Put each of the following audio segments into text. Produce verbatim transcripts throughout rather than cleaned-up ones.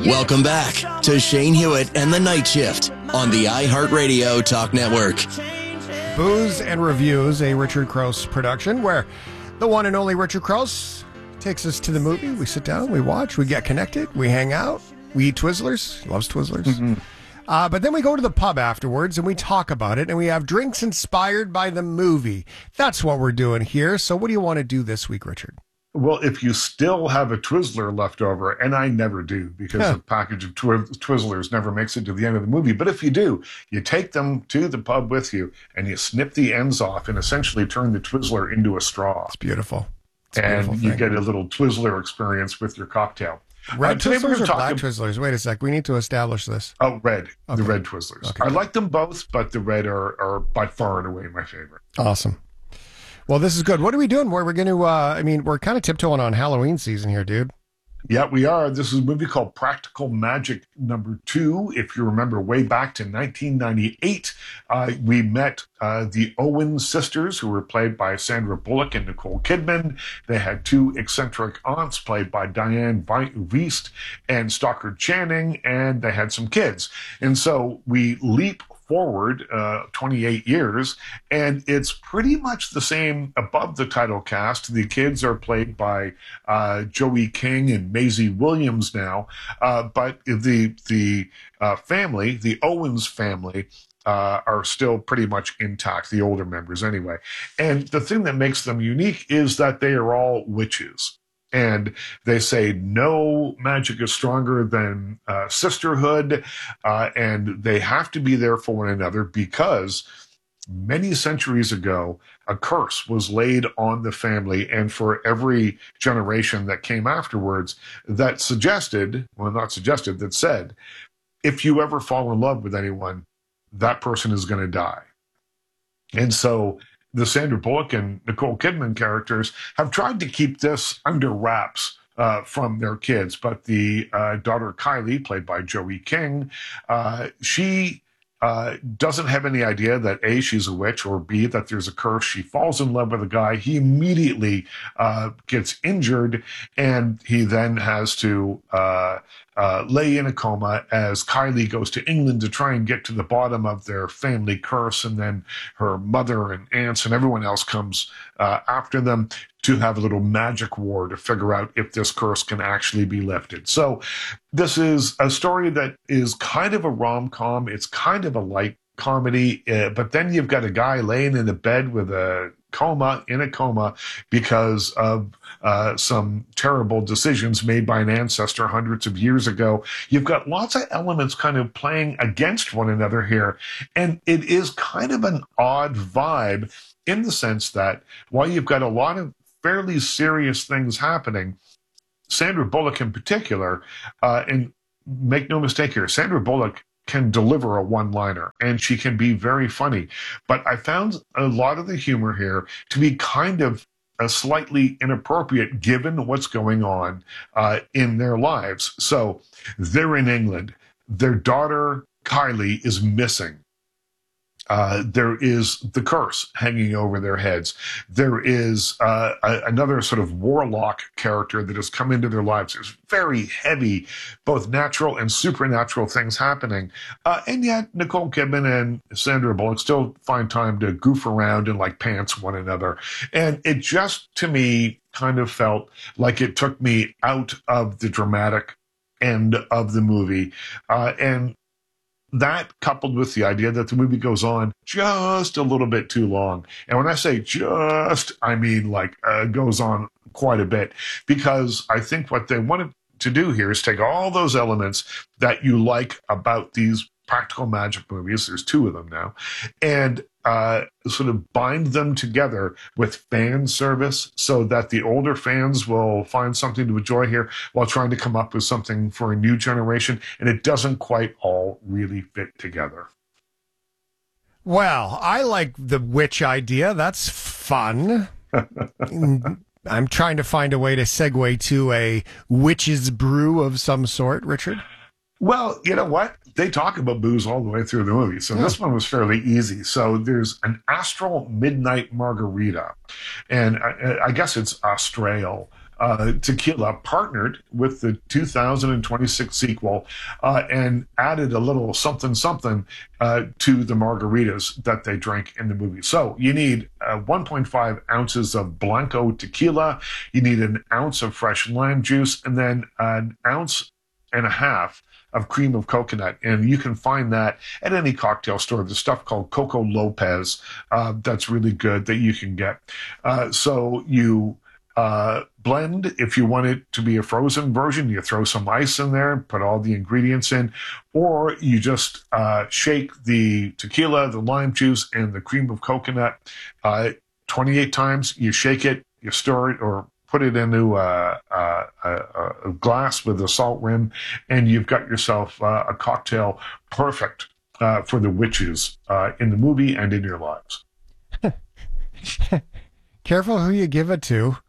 Welcome back to Shane Hewitt and the Night Shift on the iHeartRadio Talk Network. Booze and Reviews, a Richard Crouse production where the one and only Richard Crouse takes us to the movie. We sit down, we watch, we get connected, we hang out, we eat Twizzlers. He loves Twizzlers. Mm-hmm. Uh, but then we go to the pub afterwards and we talk about it and we have drinks inspired by the movie. That's what we're doing here. So what do you want to do this week, Richard? Well, if you still have a Twizzler left over, and I never do because Huh. a package of Twi- Twizzlers never makes it to the end of the movie. But if you do, you take them to the pub with you and you snip the ends off and essentially turn the Twizzler into a straw. It's beautiful. It's a and beautiful you thing. get a little Twizzler experience with your cocktail. Red Uh, today we're Twizzlers or talking- black Twizzlers? Wait a sec. We need to establish this. Oh, red. Okay. The red Twizzlers. Okay, I good. like them both, but the red are, are by far and away my favorite. Awesome. Well, this is good. What are we doing? Where we're going to, uh, I mean, we're kind of tiptoeing on Halloween season here, dude. Yeah, we are. This is a movie called Practical Magic number two. If you remember way back to nineteen ninety-eight, uh, we met uh, the Owen sisters, who were played by Sandra Bullock and Nicole Kidman. They had two eccentric aunts played by Diane Wiest and Stockard Channing, and they had some kids. And so we leap forward uh, twenty-eight years, and it's pretty much the same above the title cast. The kids are played by uh, Joey King and Maisie Williams now, uh, but the the uh, family, the Owens family, uh, are still pretty much intact, the older members anyway. And the thing that makes them unique is that they are all witches. And they say no magic is stronger than uh, sisterhood, uh, and they have to be there for one another because many centuries ago, a curse was laid on the family and for every generation that came afterwards that suggested, well, not suggested, that said, if you ever fall in love with anyone, that person is going to die. And so the Sandra Bullock and Nicole Kidman characters have tried to keep this under wraps uh, from their kids. But the uh, daughter Kylie, played by Joey King, uh, she uh, doesn't have any idea that A, she's a witch, or B, that there's a curse. She falls in love with a guy. He immediately uh, gets injured, and he then has to uh, uh, lay in a coma as Kylie goes to England to try and get to the bottom of their family curse. And then her mother and aunts and everyone else comes uh, after them to have a little magic war to figure out if this curse can actually be lifted. So this is a story that is kind of a rom-com. It's kind of a light comedy, uh, but then you've got a guy laying in a bed with a coma, in a coma, because of uh, some terrible decisions made by an ancestor hundreds of years ago. You've got lots of elements kind of playing against one another here, and it is kind of an odd vibe in the sense that while you've got a lot of fairly serious things happening, Sandra Bullock in particular, uh, and make no mistake here, Sandra Bullock can deliver a one-liner, and she can be very funny. But I found a lot of the humor here to be kind of uh, slightly inappropriate given what's going on uh, in their lives. So they're in England. Their daughter, Kylie, is missing. Uh, there is the curse hanging over their heads. There is uh, a, another sort of warlock character that has come into their lives. There's very heavy, both natural and supernatural things happening. Uh, and yet Nicole Kidman and Sandra Bullock still find time to goof around and like pants one another. And it just, to me, kind of felt like it took me out of the dramatic end of the movie. Uh, and that coupled with the idea that the movie goes on just a little bit too long. And when I say just, I mean like uh, goes on quite a bit, because I think what they wanted to do here is take all those elements that you like about these practical magic movies, there's two of them now, and uh, sort of bind them together with fan service so that the older fans will find something to enjoy here while trying to come up with something for a new generation. And it doesn't quite all really fit together. Well, I like the witch idea. That's fun. I'm trying to find a way to segue to a witch's brew of some sort, Richard. Well, you know what? They talk about booze all the way through the movie. So yeah. This one was fairly easy. So there's an Astral Midnight Margarita. And I, I guess it's Australe. uh, Tequila partnered with the two thousand twenty-six sequel uh, and added a little something something uh, to the margaritas that they drank in the movie. So you need uh, one point five ounces of Blanco tequila, you need an ounce of fresh lime juice, and then an ounce and a half of cream of coconut. And you can find that at any cocktail store. There's stuff called Coco Lopez uh, that's really good that you can get. Uh, so you uh, blend. If you want it to be a frozen version, you throw some ice in there, put all the ingredients in, or you just uh, shake the tequila, the lime juice, and the cream of coconut uh, twenty-eight times. You shake it, you stir it, or put it into a, a, a, a glass with a salt rim, and you've got yourself uh, a cocktail perfect uh, for the witches uh, in the movie and in your lives. Careful who you give it to.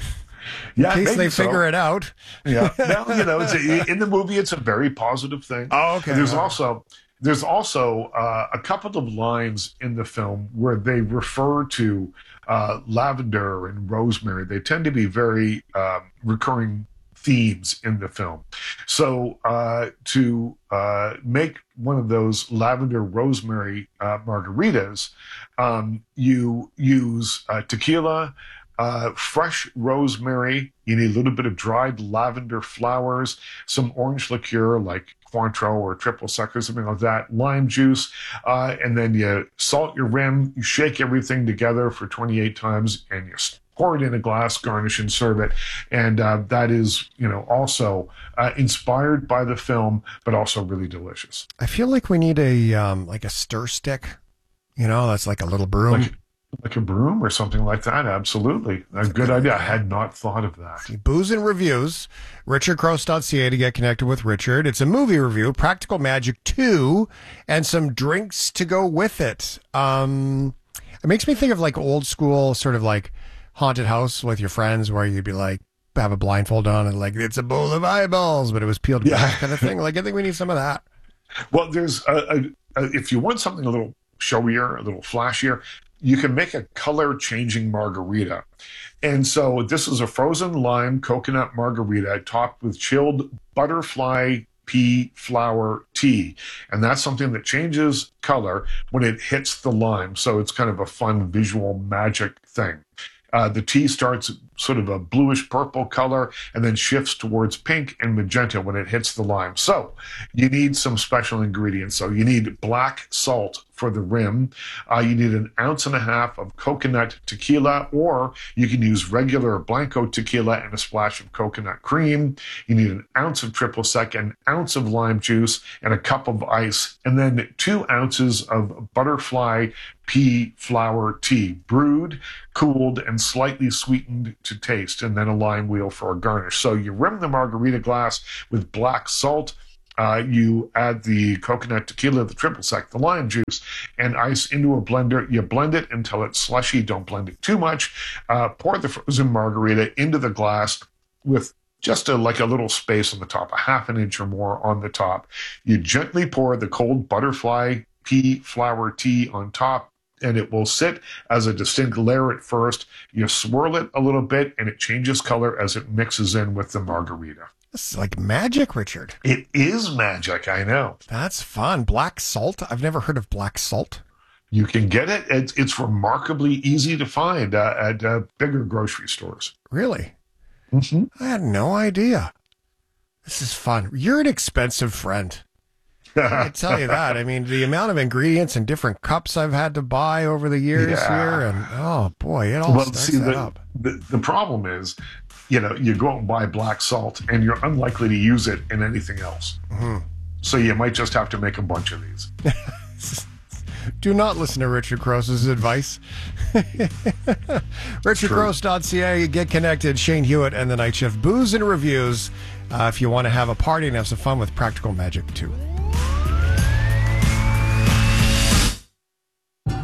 In Yeah, case they so. figure it out. Yeah, well, you know, it's a, in the movie, it's a very positive thing. Oh, okay. There's All right. also there's also uh, a couple of lines in the film where they refer to uh, lavender and rosemary. They tend to be very um, recurring themes in the film. So uh, to uh, make one of those lavender rosemary uh, margaritas, um, you use uh, tequila, Uh, fresh rosemary, you need a little bit of dried lavender flowers, some orange liqueur like Cointreau or triple sec or something like that, lime juice, uh, and then you salt your rim, you shake everything together for twenty-eight times, and you pour it in a glass, garnish and serve it. And uh, that is, you know, also uh, inspired by the film, but also really delicious. I feel like we need a um, like a stir stick. You know, that's like a little broom. Like, Like a broom or something like that. Absolutely. A good idea. I had not thought of that. Booze and Reviews, richard crouse dot c a to get connected with Richard. It's a movie review, Practical Magic two, and some drinks to go with it. Um, it makes me think of like old school sort of like haunted house with your friends where you'd be like, have a blindfold on and like, it's a bowl of eyeballs, but it was peeled back Yeah. kind of thing. Like, I think we need some of that. Well, there's a, a, a, if you want something a little showier, a little flashier, you can make a color changing margarita. And so this is a frozen lime coconut margarita topped with chilled butterfly pea flower tea. And that's something that changes color when it hits the lime. So it's kind of a fun visual magic thing. Uh, the tea starts sort of a bluish purple color and then shifts towards pink and magenta when it hits the lime. So you need some special ingredients. So you need black salt for the rim. Uh, you need an ounce and a half of coconut tequila, or you can use regular Blanco tequila and a splash of coconut cream. You need an ounce of triple sec, an ounce of lime juice, and a cup of ice, and then two ounces of butterfly pea flower tea, brewed, cooled, and slightly sweetened to taste, and then a lime wheel for a garnish. So you rim the margarita glass with black salt. Uh, you add the coconut tequila, the triple sec, the lime juice, and ice into a blender. You blend it until it's slushy. Don't blend it too much. Uh, pour the frozen margarita into the glass with just a, like a little space on the top, a half an inch or more on the top. You gently pour the cold butterfly pea flower tea on top, and it will sit as a distinct layer at first. You swirl it a little bit, and it changes color as it mixes in with the margarita. This is like magic, Richard. It is magic, I know. That's fun. Black salt. I've never heard of black salt. You can get it. It's, it's remarkably easy to find uh, at uh, bigger grocery stores. Really? Mm-hmm. I had no idea. This is fun. You're an expensive friend. I tell you that. I mean, the amount of ingredients and different cups I've had to buy over the years Yeah. here, and oh boy, it all Well, starts see, that the, up. the, the problem is, you know, you go out and buy black salt, and you're unlikely to use it in anything else. Mm-hmm. So you might just have to make a bunch of these. Do not listen to Richard Crowse's advice. richard crouse dot c a. Get connected. Shane Hewitt and the Night Shift. Booze and Reviews. Uh, if you want to have a party and have some fun with Practical Magic two.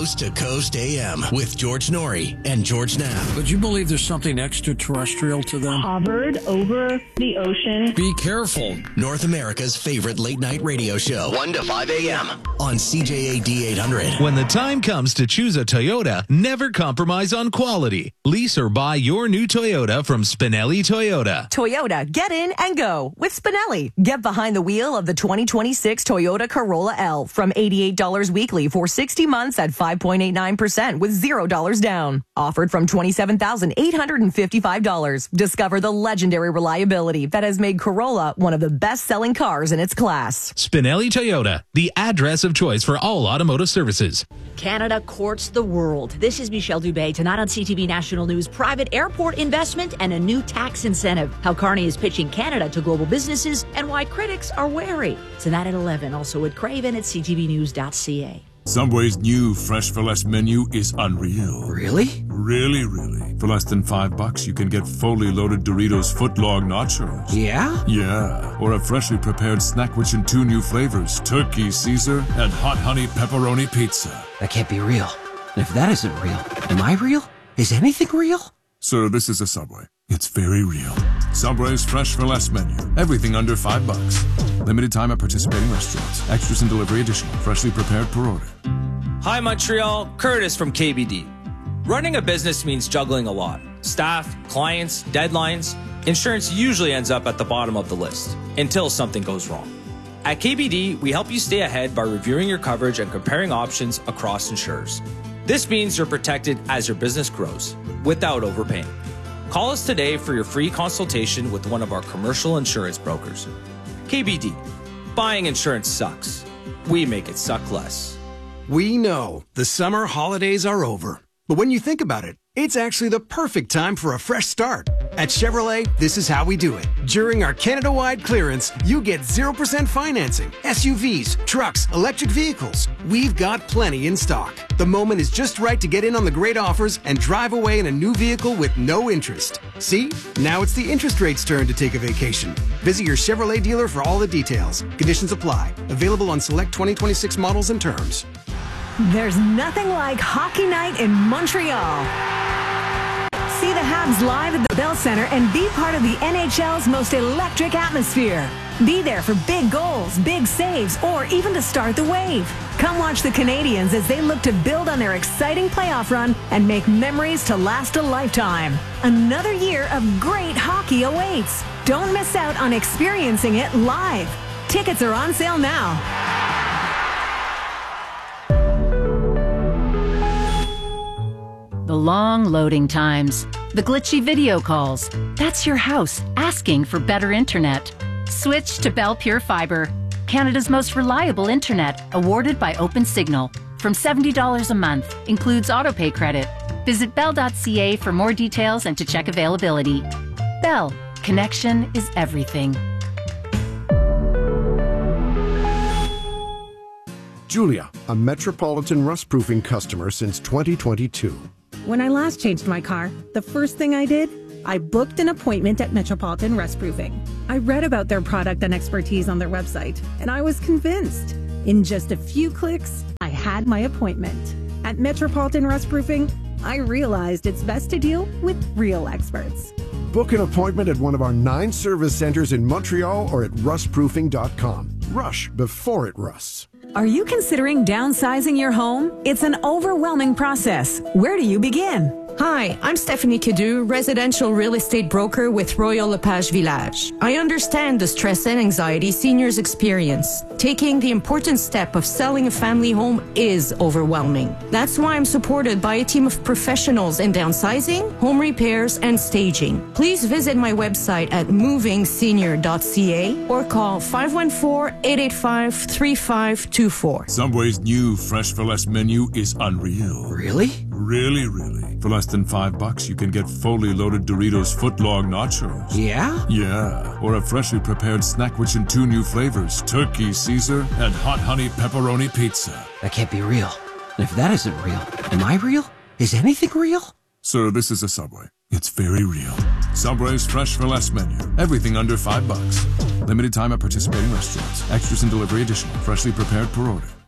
Coast to Coast A M with George Norrie and George Knapp. Would you believe there's something extraterrestrial to them? Hovered over the ocean. Be careful. North America's favorite late-night radio show, one to five a.m. on C J A D eight hundred. When the time comes to choose a Toyota, never compromise on quality. Lease or buy your new Toyota from Spinelli Toyota. Toyota, get in and go with Spinelli. Get behind the wheel of the twenty twenty-six Toyota Corolla L from eighty-eight dollars weekly for sixty months at five point eight nine percent with zero dollars down. Offered from twenty-seven thousand eight hundred fifty-five dollars. Discover the legendary reliability that has made Corolla one of the best-selling cars in its class. Spinelli Toyota, the address of choice for all automotive services. Canada courts the world. This is Michelle Dubé. Tonight on C T V National News, private airport investment and a new tax incentive. How Carney is pitching Canada to global businesses and why critics are wary. Tonight at eleven, also at Craven at c t v news dot c a. Subway's new Fresh for Less menu is unreal. Really? Really, really. For less than five bucks, you can get fully loaded Doritos footlong nachos. Yeah? Yeah. Or a freshly prepared snack-wich in two new flavors, Turkey Caesar and Hot Honey Pepperoni Pizza. That can't be real. And if that isn't real, am I real? Is anything real? Sir, this is a Subway. It's very real. Subway's Fresh for Less menu. Everything under five bucks. Limited time at participating restaurants. Extras and delivery additional. Freshly prepared per order. Hi, Montreal. Curtis from K B D. Running a business means juggling a lot. Staff, clients, deadlines. Insurance usually ends up at the bottom of the list until something goes wrong. At K B D, we help you stay ahead by reviewing your coverage and comparing options across insurers. This means you're protected as your business grows without overpaying. Call us today for your free consultation with one of our commercial insurance brokers. K B D. Buying insurance sucks. We make it suck less. We know the summer holidays are over. But when you think about it, it's actually the perfect time for a fresh start. At Chevrolet, this is how we do it. During our Canada-wide clearance, you get zero percent financing, S U Vs, trucks, electric vehicles. We've got plenty in stock. The moment is just right to get in on the great offers and drive away in a new vehicle with no interest. See? Now it's the interest rate's turn to take a vacation. Visit your Chevrolet dealer for all the details. Conditions apply. Available on select twenty twenty-six models and terms. There's nothing like hockey night in Montreal. See the Habs live at the Bell Center and be part of the N H L's most electric atmosphere. Be there for big goals, big saves, or even to start the wave. Come watch the Canadians as they look to build on their exciting playoff run and make memories to last a lifetime. Another year of great hockey awaits. Don't miss out on experiencing it live. Tickets are on sale now. The long loading times, the glitchy video calls. That's your house asking for better internet. Switch to Bell Pure Fiber, Canada's most reliable internet, awarded by OpenSignal. From seventy dollars a month, includes autopay credit. Visit bell dot c a for more details and to check availability. Bell, connection is everything. Julia, a Metropolitan rust-proofing customer since twenty twenty-two. When I last changed my car, the first thing I did, I booked an appointment at Metropolitan Rust Proofing. I read about their product and expertise on their website, and I was convinced. In just a few clicks, I had my appointment. At Metropolitan Rust Proofing, I realized it's best to deal with real experts. Book an appointment at one of our nine service centers in Montreal or at rust proofing dot com. Rush before it rusts. Are you considering downsizing your home? It's an overwhelming process. Where do you begin? Hi, I'm Stephanie Cadu, residential real estate broker with Royal LePage Village. I understand the stress and anxiety seniors experience. Taking the important step of selling a family home is overwhelming. That's why I'm supported by a team of professionals in downsizing, home repairs, and staging. Please visit my website at moving senior dot c a or call five one four, eight eight five, three five two four. Subway's new Fresh for Less menu is unreal. Really? Really, really. For less than five bucks, you can get fully loaded Doritos footlong nachos. Yeah? Yeah. Or a freshly prepared snack-wich in two new flavors, Turkey Caesar and Hot Honey Pepperoni Pizza. That can't be real. And if that isn't real, am I real? Is anything real? Sir, this is a Subway. It's very real. Subway's Fresh for Less menu. Everything under five bucks. Limited time at participating restaurants. Extras and delivery additional. Freshly prepared per order.